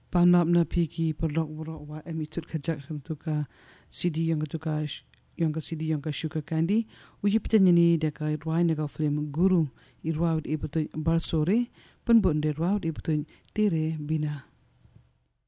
Panmap na piki perlok borok wa emitut kajak tuka CD yang tuka yang ka CD yang ka sugar candy uji petanyani deka ruai nega film guru irwa ibutu barsore penbon de ruwa ibutu tere bina